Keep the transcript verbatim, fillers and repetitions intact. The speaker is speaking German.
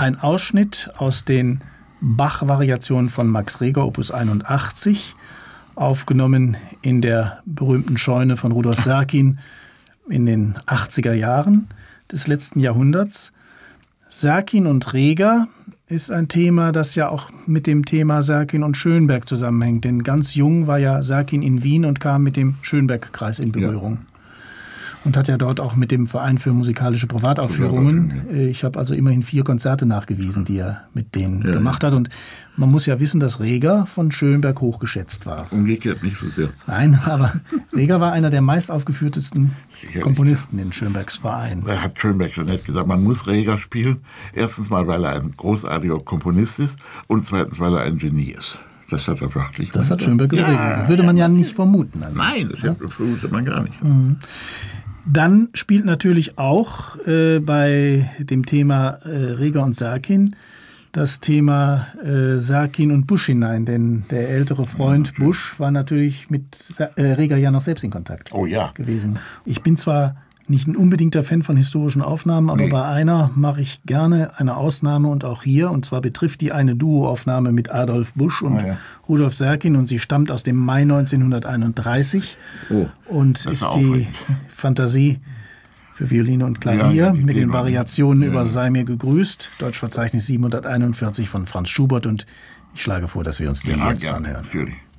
ein Ausschnitt aus den Bach-Variationen von Max Reger, Opus einundachtzig, aufgenommen in der berühmten Scheune von Rudolf Serkin in den achtziger Jahren des letzten Jahrhunderts. Serkin und Reger ist ein Thema, das ja auch mit dem Thema Serkin und Schönberg zusammenhängt. Denn ganz jung war ja Serkin in Wien und kam mit dem Schönberg-Kreis in Berührung. Ja. Und hat ja dort auch mit dem Verein für musikalische Privataufführungen, ich habe also immerhin vier Konzerte nachgewiesen, die er mit denen ja, gemacht hat. Und man muss ja wissen, dass Reger von Schönberg hochgeschätzt war. Umgekehrt nicht so sehr. Nein, aber Reger war einer der meist aufgeführtesten Sicherlich. Komponisten in Schönbergs Verein. Er hat Schönberg so nett gesagt, man muss Reger spielen. Erstens mal, weil er ein großartiger Komponist ist und zweitens, weil er ein Genie ist. Das hat er wirklich. Das hat Schönberg geregelt. Ja, würde man ja nicht vermuten. Also. Nein, das ja? vermutet man gar nicht. Mhm. Dann spielt natürlich auch äh, bei dem Thema äh, Reger und Serkin das Thema äh, Serkin und Busch hinein, denn der ältere Freund ja, Busch war natürlich mit äh, Reger ja noch selbst in Kontakt oh, ja. gewesen. Ich bin zwar nicht ein unbedingter Fan von historischen Aufnahmen, aber nee. bei einer mache ich gerne eine Ausnahme und auch hier. Und zwar betrifft die eine Duoaufnahme mit Adolf Busch und oh, ja. Rudolf Serkin und sie stammt aus dem Mai neunzehnhunderteinunddreißig oh, und ist die Fantasie für Violine und Klavier ja, ja, mit den Variationen ja. über Sei mir gegrüßt, Deutschverzeichnis siebenhunderteinundvierzig von Franz Schubert, und ich schlage vor, dass wir uns den ja, jetzt ja, anhören. Natürlich.